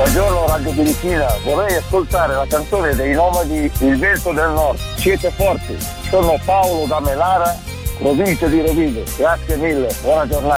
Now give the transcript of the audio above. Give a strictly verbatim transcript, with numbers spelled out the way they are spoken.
Buongiorno Radio Filippina, vorrei ascoltare la canzone dei Nomadi Il Vento del Nord. Siete forti, sono Paolo da Melara, provincia di Rovigo. Grazie mille, buona giornata.